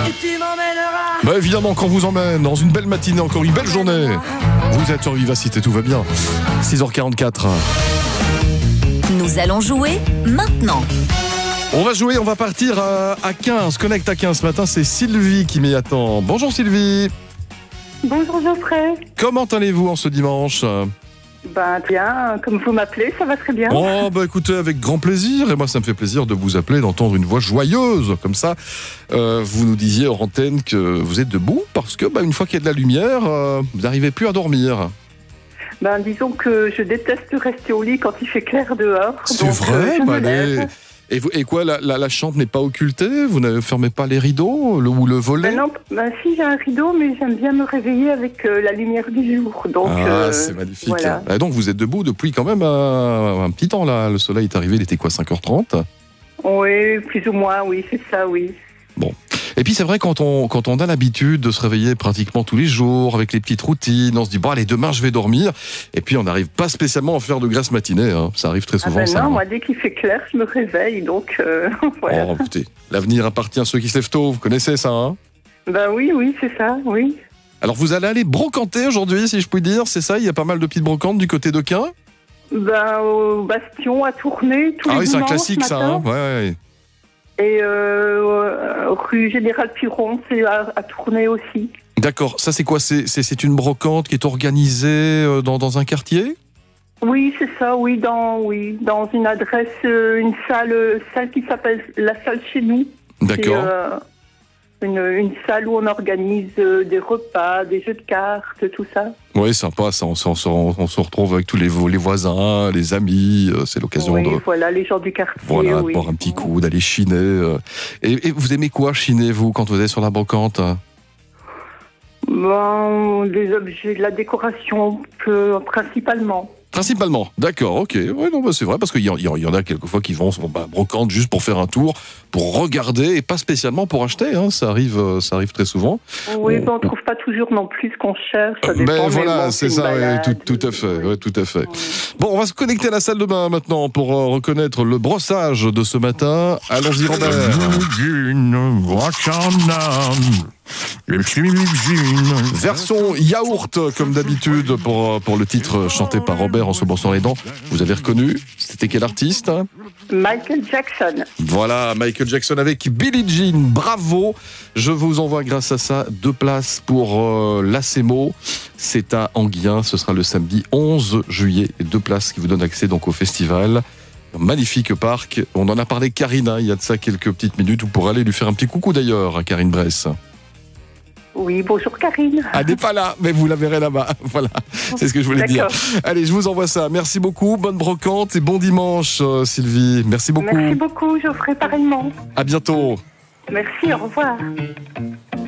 Bah évidemment, qu'on vous emmène dans une belle matinée, encore une belle journée. Vous êtes sur Vivacité, tout va bien. 6h44. Nous allons jouer maintenant. On va jouer, on va partir à 15. Connect à 15 ce matin, c'est Sylvie qui m'y attend. Bonjour Sylvie. Bonjour Geoffrey. Comment allez-vous en ce dimanche ? Bien, comme vous m'appelez, ça va très bien. Oh, écoutez, avec grand plaisir. Et moi, ça me fait plaisir de vous appeler, d'entendre une voix joyeuse comme ça. Vous nous disiez hors antenne que vous êtes debout parce que, une fois qu'il y a de la lumière, vous n'arrivez plus à dormir. Disons que je déteste rester au lit quand il fait clair dehors. C'est donc, vrai, je me lève. Et quoi, la chambre n'est pas occultée ? Vous ne fermez pas les rideaux ou le volet ? Non, si j'ai un rideau, mais j'aime bien me réveiller avec la lumière du jour. Donc, c'est magnifique. Voilà. Donc vous êtes debout depuis quand même un petit temps là. Le soleil est arrivé, il était quoi, 5h30 ? Oui, plus ou moins, oui, c'est ça, oui. Bon. Et puis c'est vrai, quand on a l'habitude de se réveiller pratiquement tous les jours, avec les petites routines, on se dit, allez, demain je vais dormir. Et puis on n'arrive pas spécialement à faire de grasse matinée. Hein. Ça arrive très souvent. Non, moi dès qu'il fait clair, je me réveille. Donc, voilà. Oh, écoutez, l'avenir appartient à ceux qui se lèvent tôt. Vous connaissez ça, hein ? Oui, c'est ça, oui. Alors vous allez aller brocanter aujourd'hui, si je puis dire, c'est ça ? Il y a pas mal de petites brocantes du côté de Quin ? Au Bastion, à Tournai, tous les dimanches. Ah oui, c'est un classique ça, hein ? Ouais. Et rue Général Piron, c'est à Tournai aussi. D'accord, ça c'est quoi ? C'est une brocante qui est organisée dans un quartier ? Oui, c'est ça, dans une adresse, une salle qui s'appelle la salle chez nous. D'accord. C'est une salle où on organise des repas, des jeux de cartes, tout ça. Oui, sympa, ça, on se retrouve avec tous les voisins, les amis, c'est l'occasion les gens du quartier. Voilà, de boire un petit coup, d'aller chiner. Et vous aimez quoi chiner, vous, quand vous êtes sur la brocante ? Des objets de la décoration, principalement. Principalement, d'accord, ok. Ouais, c'est vrai, parce qu'il y en a quelquefois qui vont brocante juste pour faire un tour, pour regarder, et pas spécialement pour acheter, hein. Ça arrive très souvent. Oui, on ne trouve pas toujours non plus ce qu'on cherche, ça dépend. C'est ça, tout à fait. Ouais, tout à fait. Bon, on va se connecter à la salle de bain maintenant pour reconnaître le brossage de ce matin. Allons-y, Robert. Version yaourt, comme d'habitude, pour le titre chanté par Robert en se brossant les dents. Vous avez reconnu ? C'était quel artiste ? Michael Jackson. Voilà, Michael Jackson avec Billie Jean. Bravo. Je vous envoie grâce à ça 2 places pour l'ACEMO. C'est à Anguien. Ce sera le samedi 11 juillet. 2 places qui vous donnent accès donc au festival. Un magnifique parc. On en a parlé Karine, il y a de ça quelques petites minutes. Vous pourrez aller lui faire un petit coucou d'ailleurs, à Karine Bress. Oui, bonjour Karine. Elle n'est pas là, mais vous la verrez là-bas. Voilà, c'est ce que je voulais dire. Allez, je vous envoie ça. Merci beaucoup, bonne brocante et bon dimanche, Sylvie. Merci beaucoup. Merci beaucoup, Geoffrey, pareillement. À bientôt. Merci, au revoir.